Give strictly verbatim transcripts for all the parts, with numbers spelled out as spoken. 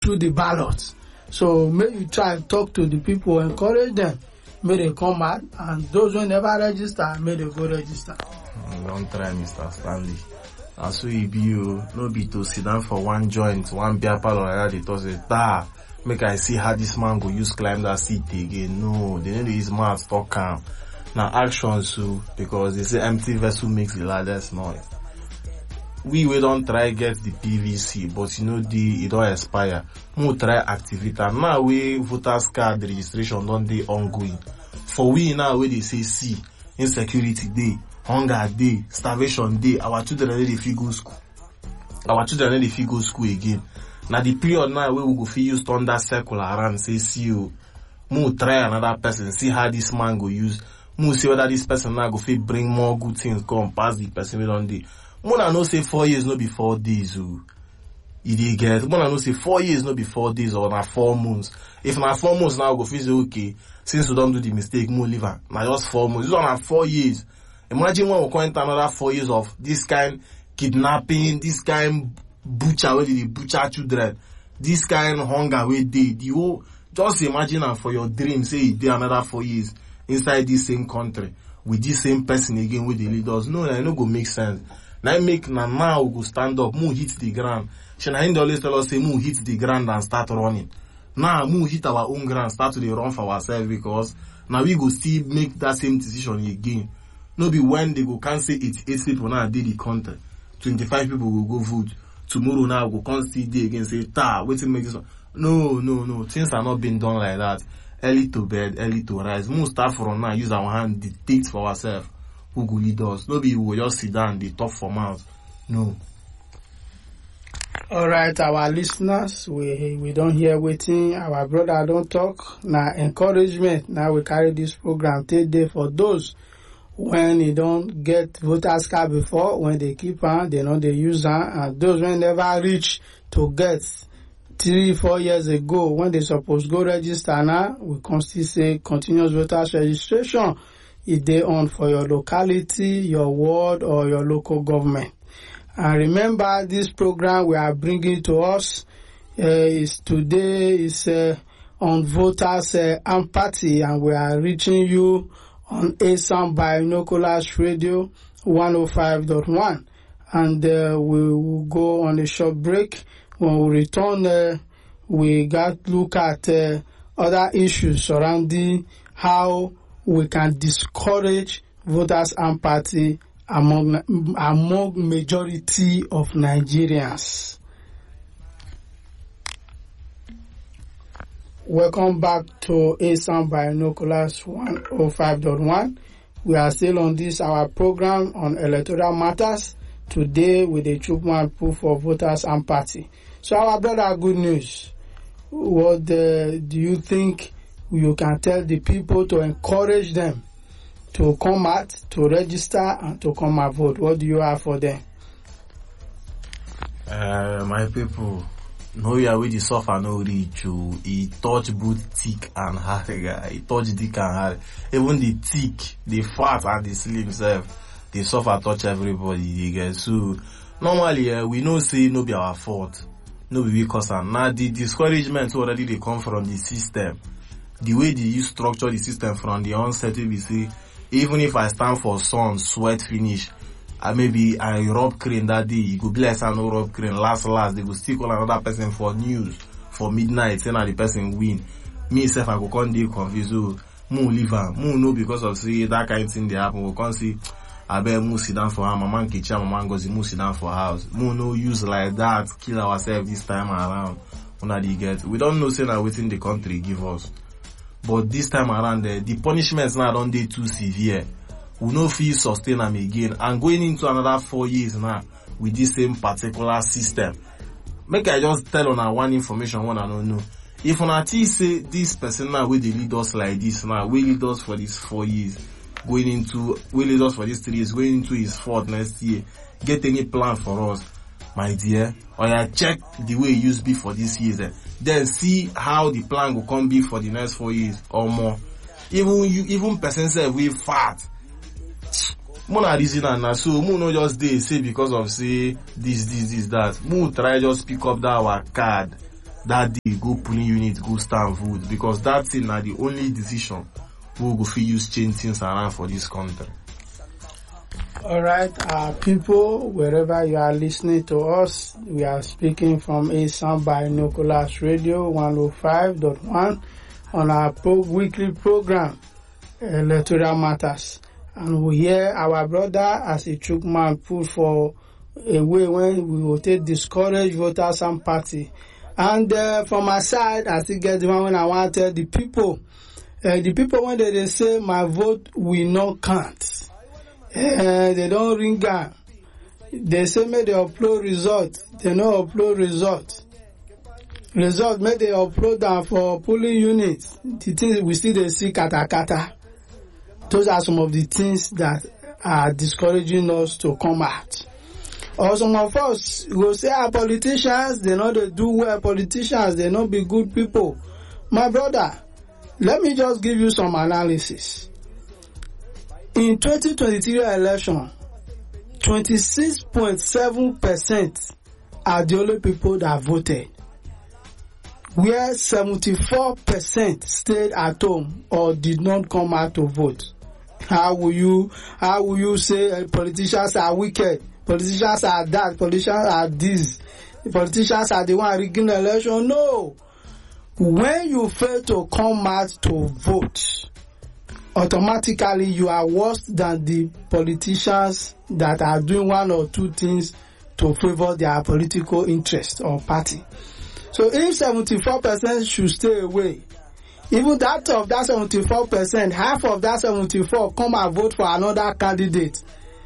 through the ballot. So make you try and talk to the people, encourage them, may they come out, and those who never register, may they go register. Don't try, Mister Stanley. And so it be you, no be to sit down for one joint, one beer parlor like that, they talk say, da, make I see how this man go use climb that seat again. No, they need to use mouth talk calm. Now action so, because they say empty vessel makes the loudest noise. We we don't try get the P V C, but you know the it don't expire. We try activate and now we voters card registration don't they ongoing. For we now where they say see insecurity day, hunger day, starvation day, our children they fit go school. Our children they fit go school again. Now the period now where we go fit use thunder circle around say see you. We try another person, see how this man go use. We see whether this person now go fit bring more good things come past the person we don't dey. Mona no say four years no be four days oh. You dey get. Mona no say four years no be four days or na four months. If na four months now go feel say okay, since we don't do the mistake, more leave am. Na just four months. This one na four years. Imagine when we come into another four years of this kind kidnapping, this kind butcher where they butcher children, this kind hunger where they the whole just imagine am for your dream, say it dey another four years inside this same country with this same person again with the leaders. No, it no go make sense. Now make na now we go stand up, move hit the ground. She na him always tell us say move hit the ground and start running. Now move hit our own ground, start to dey run for ourselves because now we go still make that same decision again. No be when they go can say eighty-eight people now dey the country, twenty-five people will go vote. Tomorrow now we go come still dey again say ta wetin make this one. No, no, no. Things are not being done like that. Early to bed, early to rise. Move start from now, use our hand, dictate for ourselves. Who go lead us? No be we will just sit down, they talk for mouth. No. All right, our listeners, we we don't hear waiting. Our brother don't talk. Now encouragement. Now we carry this program take day for those when you don't get voters card before, when they keep on, they know they use on, and those when never reach to get three, four years ago when they supposed go register now, we can still say continuous voters registration. If they on for your locality, your ward, or your local government. And remember, this program we are bringing to us uh, is today is uh, on voters uh, empathy, and we are reaching you on A S A M Binoculars Radio one oh five point one. And uh, we will go on a short break. When we return, uh, we got to look at uh, other issues surrounding how we can discourage voters' empathy among among majority of Nigerians. Welcome back to A S A M Binoculars one oh five point one. We are still on this our program on electoral matters today with the Chupman proof of voters' empathy. So our brother, good news. What uh, do you think you can tell the people to encourage them to come out, to register, and to come and vote? What do you have for them? Uh, my people, no ya with the suffer no reach you. He touch both thick and hard, guy. He touch thick and hard. Even the thick, the fat and the slim self, the suffer touch everybody. You get so normally uh, we know say no be our fault, no be we cause am. Now the discouragement already they come from the system. The way they use structure the system from the onset, we say, even if I stand for sun, sweat finish, I maybe I rub crane that day, you go bless and no rub crane, last last, they go still call another person for news, for midnight, saying that the person win. Me self, I go come dey confused, so, mo leave am, mo know because of say, that kind of thing they happen, we come see, I bet mo sit down for her, mama kitchen, mama goes, mo sit down for house. Mo no use like that, kill ourselves this time around, una dey get. We don't know say na wetin the country give us. But this time around, uh, the punishments now don't dey too severe. We no feel sustain them again. And going into another four years now with this same particular system. Make I just tell on one information one I don't know. If on a T say this person now will lead us like this now, will lead us for these four years, going into, will lead us for these three years, going into his fourth next year, get any plan for us, my dear, or ya check the way it used to be for this years, eh? Then see how the plan will come be for the next four years or more. Even you, even person say we fat. Mona reason and na so mo no just dey say because of say this, this, this, that. Mo try just pick up that our card that day go polling unit go stand vote, because that thing na the only decision we go fit use change things around for this country. All right, uh, people, wherever you are listening to us, we are speaking from A S A M Binoculars Radio one oh five point one on our pro- weekly program, Electoral Matters. And we hear our brother as a chook man put for a way when we will take discourage voters and party. And uh, from my side, I still get the one when I want to tell the people, uh, the people when they, they say my vote will not count. Uh, they don't ring out. They say may they upload result. They no upload result. Result may they upload them for polling units. The things we see they see kata kata. Those are some of the things that are discouraging us to come out. Or some of us will say our politicians, they know they do well. Politicians, they not be good people. My brother, let me just give you some analysis. In twenty twenty-three election, twenty-six point seven percent are the only people that voted, where seventy-four percent stayed at home or did not come out to vote. How will you, how will you say uh, politicians are wicked, politicians are that, politicians are this, politicians are the one rigging the election? No. When you fail to come out to vote, automatically you are worse than the politicians that are doing one or two things to favor their political interest or party. So if seventy-four percent should stay away, even that of that seventy-four percent, half of that seventy-four come and vote for another candidate,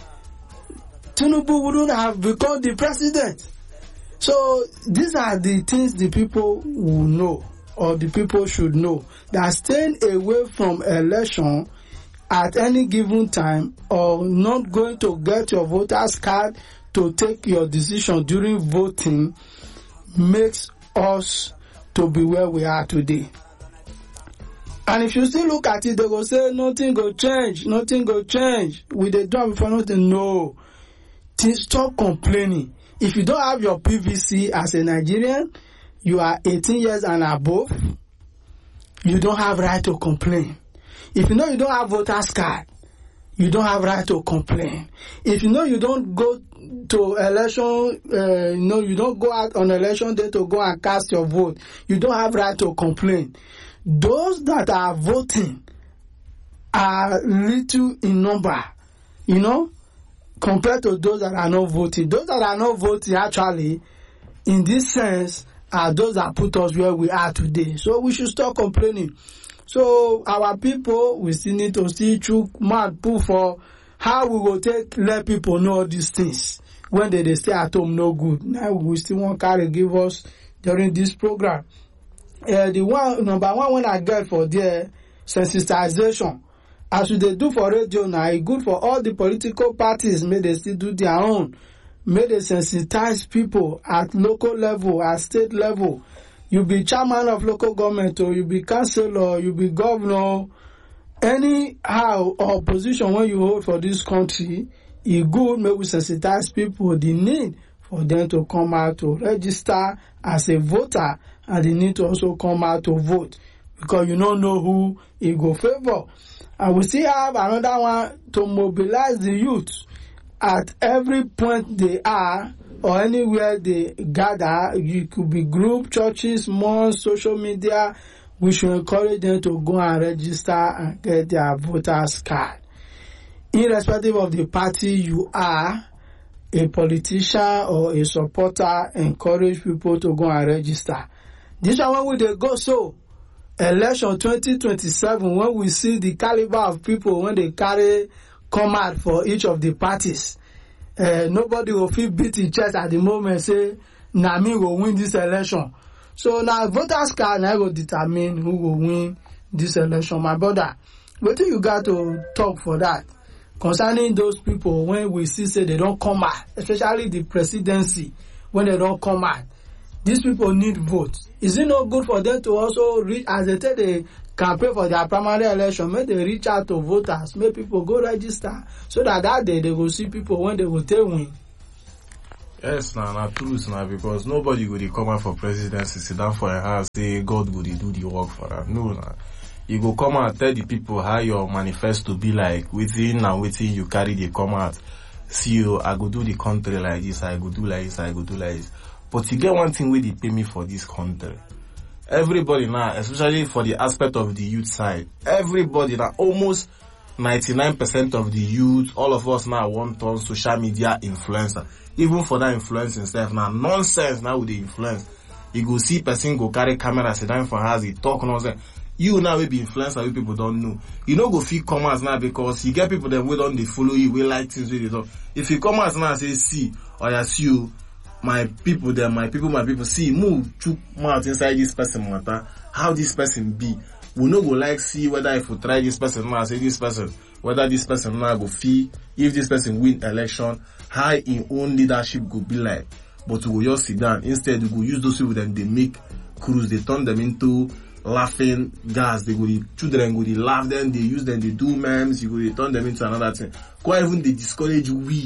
Tinubu wouldn't have become the president. So these are the things the people will know, or the people should know, that staying away from election at any given time, or not going to get your voter's card to take your decision during voting, makes us to be where we are today. And if you still look at it, they will say nothing go change, nothing go change. With the drum before nothing, no. Stop complaining. If you don't have your P V C as a Nigerian, you are eighteen years and above, you don't have right to complain. If you know you don't have voter's card, you don't have right to complain. If you know you don't go to election, uh, you know you don't go out on election day to go and cast your vote, you don't have right to complain. Those that are voting are little in number, you know, compared to those that are not voting. Those that are not voting, actually, in this sense, are those that put us where we are today. So we should stop complaining. So our people, we still need to see through mad pull for how we will take let people know all these things. When they, they stay at home, no good. Now we still want carry give us during this program. Uh, the one number one when I get for the sensitization, as we they do for radio now, it's good for all the political parties. May they still do their own. May they sensitize people at local level, at state level. You be chairman of local government, or you be councillor, you be governor, anyhow or position when you hold for this country, it's good. May we sensitize people the need for them to come out to register as a voter, and they need to also come out to vote, because you don't know who it go favor. And we still have another one to mobilize the youth at every point they are, or anywhere they gather. You could be group, churches, malls, social media. We should encourage them to go and register and get their voters card. Irrespective of the party you are, a politician or a supporter, encourage people to go and register. This one when we they go so election twenty twenty-seven, when we see the caliber of people when they carry come out for each of the parties, uh, nobody will feel beat his chest at the moment say na me will win this election. So now voters card now will determine who will win this election. My brother, what do you got to talk for that concerning those people when we see say they don't come out, especially the presidency, when they don't come out? These people need votes. Is it not good for them to also reach, as they say they campaign for their primary election, make they reach out to voters, make people go register, so that that day they will see people when they will take win? Yes, na na truth na, because nobody go dey come out for presidency, sit down for your house, say God go dey do the work for am. No, na. You go come out, tell the people how your manifesto be like, within and within you carry dey come out. See you, I go do the country like this, I go do like this, I go do like this. But you get one thing where they pay me for this country. Everybody now, especially for the aspect of the youth side, everybody now, almost ninety-nine percent of the youth, all of us now want on social media influencer. Even for that influencing stuff now, nonsense now with the influence. You go see person go carry camera, sit down for house, he talk nonsense. You now will be influencer, we people don't know. You know go feel come out now because you get people that we don't they follow you, we like things with it. If you come out now and say, see, or I see you, my people there, my people, my people, see, move, chook mouth inside this person matter, how this person be. We no go like see whether if we try this person now, say this person, whether this person now go feel, if this person win election, how in own leadership go be like. But we will just sit down. Instead, we go use those people then they make crews, they turn them into laughing gas. They go, the children go, they laugh them, they use them, they do memes, you go, they turn them into another thing. Quite even they discourage we,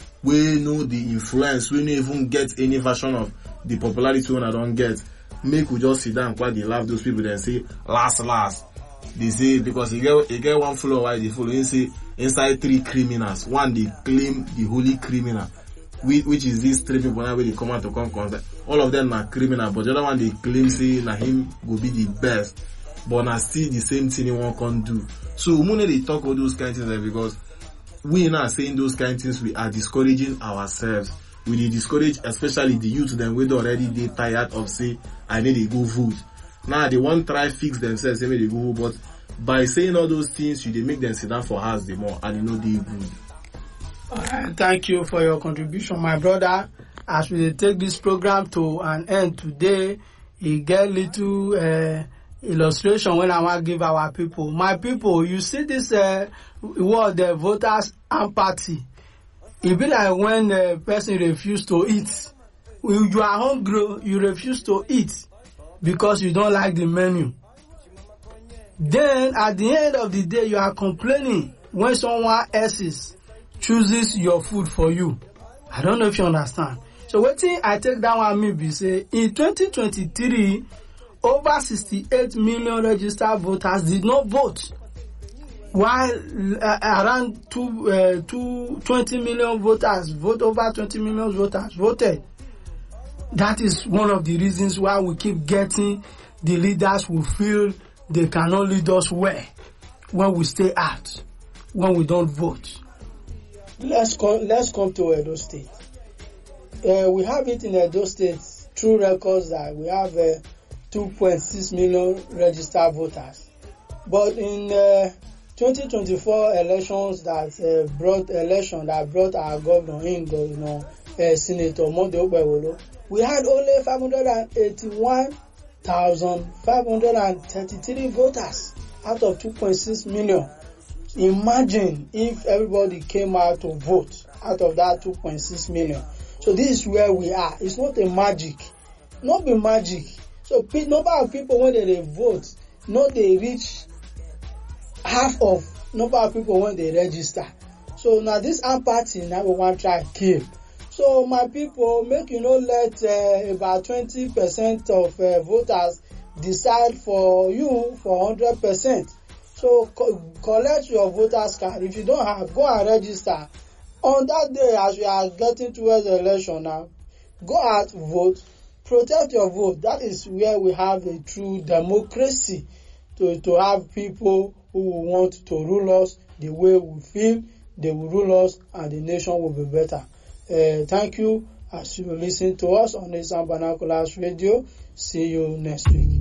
we know the influence, we don't even get any version of the popularity when I don't get. Make we just sit down, quite they laugh those people, then say, last, last. They say, because you get, you get one follower, why they follow, you say, inside three criminals. One, they claim the holy criminal, which is these three people now where they come out to come concert. All of them are criminal, but the other one they claim say na him go be the best. But na still the same thing they won't can do. So we need to talk about those kind of things because we now saying those kind of things, we are discouraging ourselves. We dey discourage especially the youth them we already they tired of say I need to go vote. Now they want try fix themselves, say they go vote, but by saying all those things, you they make them sit down for house the more and you know they good. Alright, thank you for your contribution, my brother. As we take this program to an end today, you get little uh, illustration when I want to give our people. My people, you see this uh, word, the voters empathy. It be like when the person refuse to eat. You are hungry, you refuse to eat because you don't like the menu. Then at the end of the day, you are complaining when someone else chooses your food for you. I don't know if you understand. So what thing I take that one me be say in twenty twenty-three, over sixty-eight million registered voters did not vote, while uh, around two, uh, two, twenty million voters vote over twenty million voters voted. That is one of the reasons why we keep getting the leaders who feel they cannot lead us well when we stay out, when we don't vote. Let's come, let's come to Edo State. Uh, we have it in Edo State through records that we have uh, two point six million registered voters. But in uh, twenty twenty-four elections that uh, brought election that brought our governor in, the, you know, uh, Senator Monday Ogbewolo, we had only five hundred eighty-one thousand five hundred thirty-three voters out of two point six million. Imagine if everybody came out to vote out of that two point six million. So this is where we are. It's not a magic. Not be magic. So p- number of people when they, they vote, not they reach half of number of people when they register. So now this empathy now we want to try to kill. So my people, make you know let uh, about twenty percent of uh, voters decide for you for one hundred percent. So co- collect your voters card. If you don't have, go and register. On that day, as we are getting towards the election now, go out, vote, protect your vote. That is where we have a true democracy, to, to have people who want to rule us the way we feel they will rule us and the nation will be better. Uh, thank you as you listen to us on the Sound Binoculars Radio. See you next week.